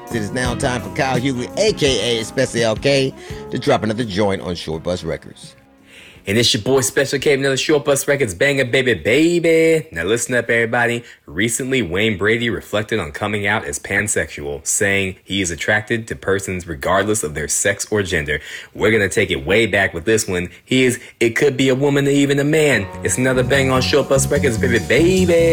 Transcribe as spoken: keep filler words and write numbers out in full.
It is now time for Kyle Hughley, a k a. Especially L K, to drop another joint on Short Bus Records. And it's your boy Special K, another Short Bus Records banger, baby, baby. Now listen up, everybody. Recently, Wayne Brady reflected on coming out as pansexual, saying he is attracted to persons regardless of their sex or gender. We're gonna take it way back with this one. He is, it could be a woman or even a man. It's another bang on Short Bus Records, baby, baby.